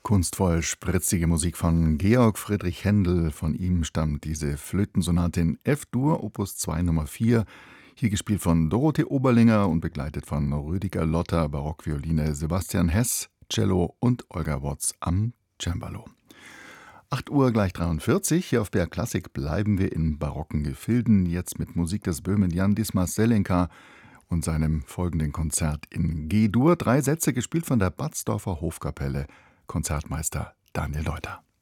Kunstvoll spritzige Musik von Georg Friedrich Händel. Von ihm stammt diese Flötensonate in F-Dur, Opus 2 Nummer 4. Hier gespielt von Dorothee Oberlinger und begleitet von Rüdiger Lotter, Barockvioline, Sebastian Hess, Cello und Olga Wotz am Cembalo. 8 Uhr gleich 43. Hier auf BR Klassik bleiben wir in barocken Gefilden. Jetzt mit Musik des Böhmen Jan Dismas Selenka und seinem folgenden Konzert in G-Dur. 3 Sätze gespielt von der Batzdorfer Hofkapelle. Konzertmeister Daniel Deuter.